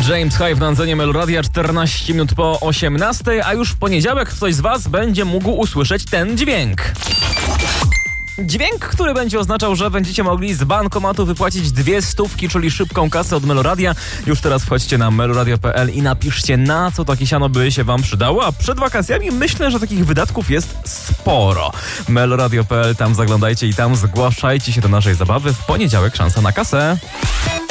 James Hype na antenie Meloradia, 14 minut po 18, a już w poniedziałek ktoś z Was będzie mógł usłyszeć ten dźwięk. Dźwięk, który będzie oznaczał, że będziecie mogli z bankomatu wypłacić 200, czyli szybką kasę od Meloradia. Już teraz wchodźcie na meloradio.pl i napiszcie, na co takie siano by się Wam przydało, a przed wakacjami myślę, że takich wydatków jest sporo. Meloradio.pl, tam zaglądajcie i tam zgłaszajcie się do naszej zabawy. W poniedziałek szansa na kasę.